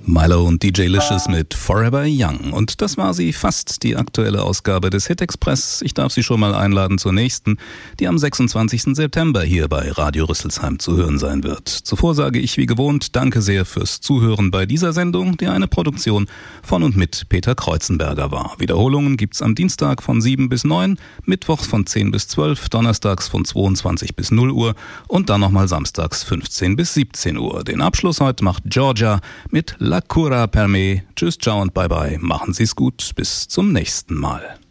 Milo und DJ Licious mit Forever Young. Und das war sie, fast die aktuelle Ausgabe des Hit Express. Ich darf Sie schon mal einladen zur nächsten, die am 26. September hier bei Radio Rüsselsheim zu hören sein wird. Zuvor sage ich wie gewohnt, danke sehr fürs Zuhören bei dieser Sendung, die eine Produktion von und mit Peter Kreuzenberger war. Wiederholungen gibt's am Dienstag von 7 bis 9, mittwochs von 10 bis 12, donnerstags von 22 bis 0 Uhr und dann nochmal samstags 15 bis 17 Uhr. Den Abschluss heute macht Georgia mit La Cura per me. Tschüss, ciao und bye bye. Machen Sie's gut. Bis zum nächsten Mal.